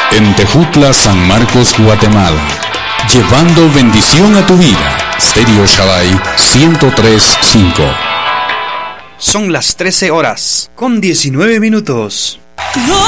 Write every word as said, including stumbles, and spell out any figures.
En Tejutla, San Marcos, Guatemala. Llevando bendición a tu vida. Stereo Shaddai ciento tres punto cinco. Son las trece horas con diecinueve minutos. No.